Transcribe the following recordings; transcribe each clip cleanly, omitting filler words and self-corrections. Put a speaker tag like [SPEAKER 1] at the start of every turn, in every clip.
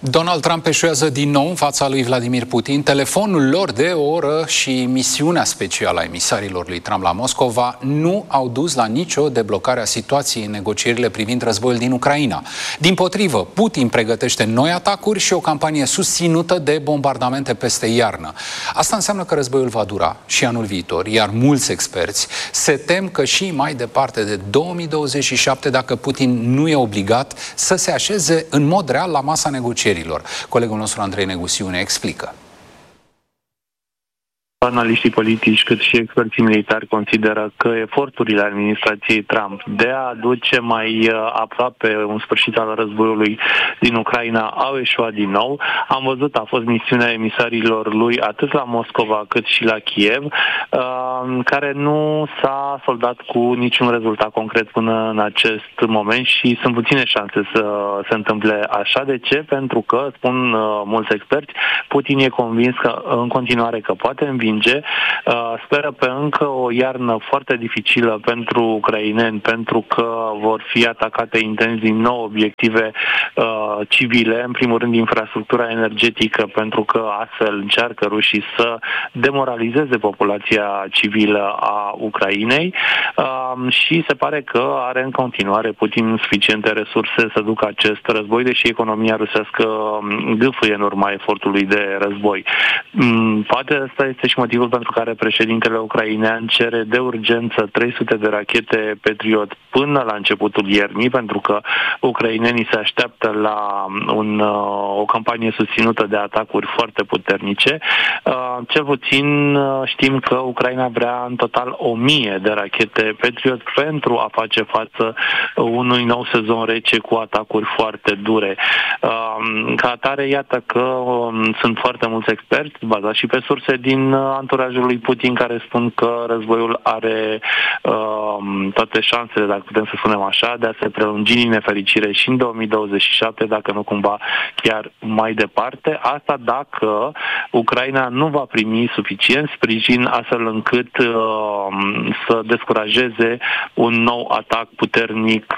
[SPEAKER 1] Donald Trump eșuează din nou în fața lui Vladimir Putin. Telefonul lor de o oră și misiunea specială a emisarilor lui Trump la Moscova nu au dus la nicio deblocare a situației în negocierile privind războiul din Ucraina. Dimpotrivă, Putin pregătește noi atacuri și o campanie susținută de bombardamente peste iarnă. Asta înseamnă că războiul va dura și anul viitor, iar mulți experți se tem că și mai departe de 2027, dacă Putin nu e obligat să se așeze în mod real la masa negocierilor. Colegul nostru Andrei Negusiu ne explică.
[SPEAKER 2] Analiștii politici cât și experții militari consideră că eforturile administrației Trump de a aduce mai aproape un sfârșit al războiului din Ucraina au eșuat din nou. Am văzut, a fost misiunea emisarilor lui atât la Moscova cât și la Kiev, care nu s-a soldat cu niciun rezultat concret până în acest moment și sunt puține șanse să se întâmple așa. De ce? Pentru că, spun mulți experți, Putin e convins că în continuare că poate învinge. Speră pe încă o iarnă foarte dificilă pentru ucraineni, pentru că vor fi atacate intens din nou obiective civile, în primul rând infrastructura energetică, pentru că astfel încearcă rușii să demoralizeze populația civilă a Ucrainei și se pare că are în continuare Putin suficiente resurse să ducă acest război, deși economia rusească gâfâie în urma efortului de război. Poate asta este și motivul pentru care președintele ucrainean cere de urgență 300 de rachete Patriot până la începutul iernii, pentru că ucrainenii se așteaptă la o campanie susținută de atacuri foarte puternice. Cel puțin știm că Ucraina vrea în total 1000 de rachete Patriot pentru a face față unui nou sezon rece cu atacuri foarte dure. Ca atare, iată că sunt foarte mulți experți, bazați și pe surse din anturajul lui Putin, care spun că războiul are toate șansele, dacă putem să spunem așa, de a se prelungi din nefericire și în 2027, dacă nu cumva chiar mai departe. Asta dacă Ucraina nu va primi suficient sprijin astfel încât să descurajeze un nou atac puternic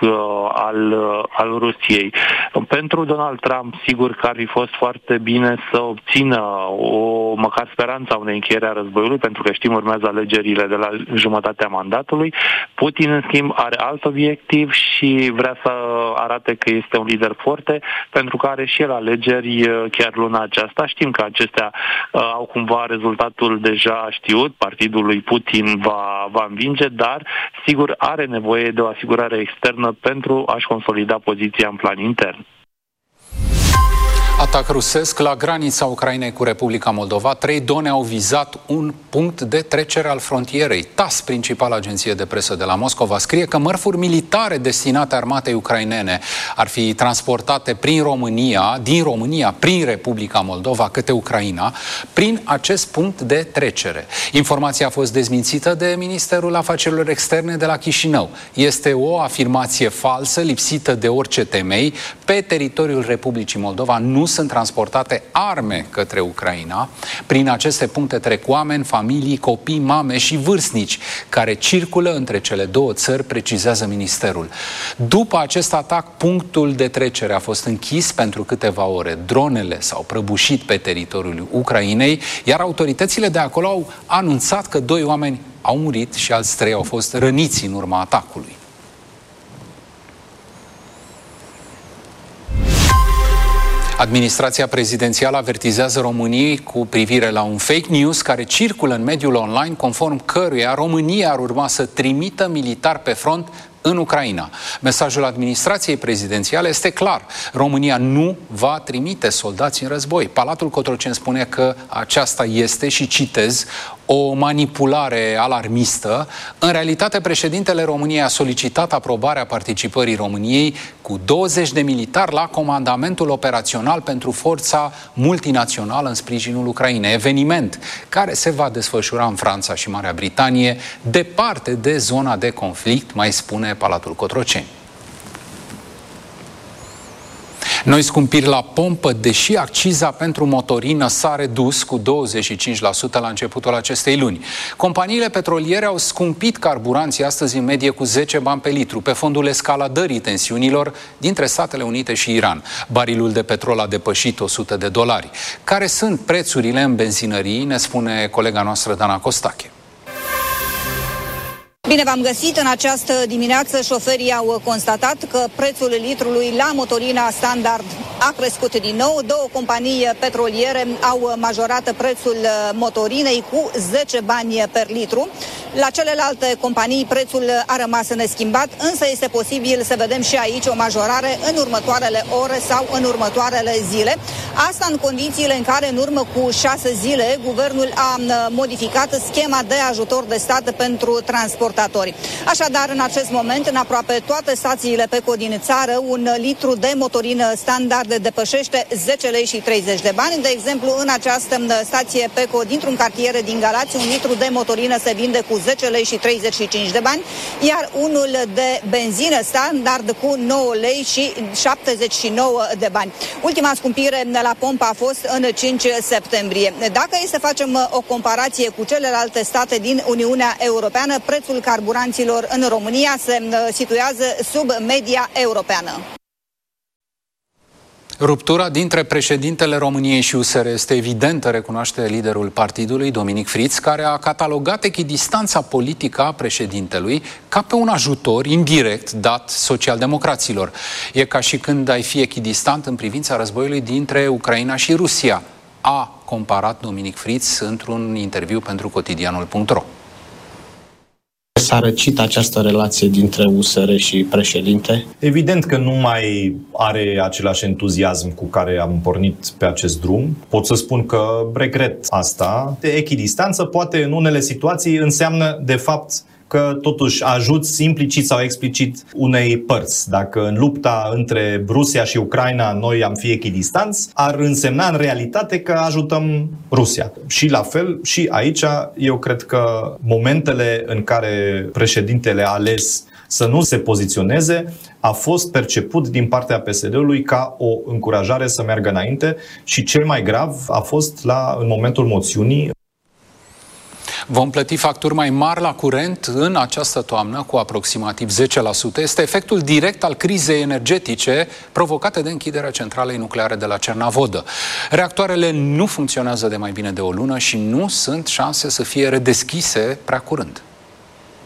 [SPEAKER 2] al Rusiei. Pentru Donald Trump, sigur că ar fi fost foarte bine să obțină măcar speranța unei încheiere a războiului, pentru că știm, urmează alegerile de la jumătatea mandatului. Putin, în schimb, are alt obiectiv și vrea să arate că este un lider forte, pentru că are și el alegeri chiar luna aceasta. Știm că acestea au cumva rezultatul deja știut, partidul lui Putin va învinge, dar sigur are nevoie de o asigurare externă pentru a-și consolida poziția în plan intern.
[SPEAKER 1] Atac rusesc la granița Ucrainei cu Republica Moldova. 3 drone au vizat un punct de trecere al frontierei. TASS, principala agenție de presă de la Moscova, scrie că mărfuri militare destinate armatei ucrainene ar fi transportate din România prin Republica Moldova către Ucraina, prin acest punct de trecere. Informația a fost dezmințită de Ministerul Afacerilor Externe de la Chișinău. Este o afirmație falsă, lipsită de orice temei. Pe teritoriul Republicii Moldova nu sunt transportate arme către Ucraina. Prin aceste puncte trec oameni, familii, copii, mame și vârstnici care circulă între cele două țări, precizează ministerul. După acest atac, punctul de trecere a fost închis pentru câteva ore. Dronele s-au prăbușit pe teritoriul Ucrainei, iar autoritățile de acolo au anunțat că 2 oameni au murit și alți 3 au fost răniți în urma atacului. Administrația prezidențială avertizează României cu privire la un fake news care circulă în mediul online, conform căruia România ar urma să trimită militari pe front în Ucraina. Mesajul administrației prezidențiale este clar. România nu va trimite soldați în război. Palatul Cotroceni spune că aceasta este, și citez, o manipulare alarmistă. În realitate, președintele României a solicitat aprobarea participării României cu 20 de militari la comandamentul operațional pentru forța multinațională în sprijinul Ucrainei. Eveniment care se va desfășura în Franța și Marea Britanie, departe de zona de conflict, mai spune Palatul Cotroceni. Noi scumpiri la pompă, deși acciza pentru motorină s-a redus cu 25% la începutul acestei luni. Companiile petroliere au scumpit carburanții astăzi în medie cu 10 bani pe litru, pe fondul escaladării tensiunilor dintre Statele Unite și Iran. Barilul de petrol a depășit $100. Care sunt prețurile în benzinării, ne spune colega noastră Dana Costache.
[SPEAKER 3] Bine v-am găsit! În această dimineață șoferii au constatat că prețul litrului la motorina standard a crescut din nou. Două companii petroliere au majorat prețul motorinei cu 10 bani per litru. La celelalte companii prețul a rămas neschimbat, însă este posibil să vedem și aici o majorare în următoarele ore sau în următoarele zile. Asta în condițiile în care în urmă cu 6 zile guvernul a modificat schema de ajutor de stat pentru transportatori. Așadar, în acest moment, în aproape toate stațiile PECO din țară, un litru de motorină standard depășește 10 lei și 30 de bani. De exemplu, în această stație PECO dintr-un cartier din Galați, un litru de motorină se vinde cu 10 lei și 35 de bani, iar unul de benzină standard cu 9 lei și 79 de bani. Ultima scumpire la pompă a fost în 5 septembrie. Dacă e să facem o comparație cu celelalte state din Uniunea Europeană, prețul carburanților în România se situează sub media europeană.
[SPEAKER 1] Ruptura dintre președintele României și USR este evidentă, recunoaște liderul partidului, Dominic Friț, care a catalogat echidistanța politică a președintelui ca pe un ajutor indirect dat socialdemocraților. E ca și când ai fi echidistant în privința războiului dintre Ucraina și Rusia, a comparat Dominic Friț într-un interviu pentru cotidianul.ro.
[SPEAKER 4] S-a răcit această relație dintre USR și președinte?
[SPEAKER 5] Evident că nu mai are același entuziasm cu care am pornit pe acest drum. Pot să spun că regret asta. De echidistanță poate în unele situații înseamnă de fapt că totuși ajuți implicit sau explicit unei părți. Dacă în lupta între Rusia și Ucraina noi am fi echidistanți, ar însemna în realitate că ajutăm Rusia. Și la fel, și aici, eu cred că momentele în care președintele a ales să nu se poziționeze a fost perceput din partea PSD-ului ca o încurajare să meargă înainte și cel mai grav a fost în momentul moțiunii.
[SPEAKER 1] Vom plăti facturi mai mari la curent în această toamnă cu aproximativ 10%. Este efectul direct al crizei energetice provocate de închiderea centralei nucleare de la Cernavodă. Reactoarele nu funcționează de mai bine de o lună și nu sunt șanse să fie redeschise prea curând.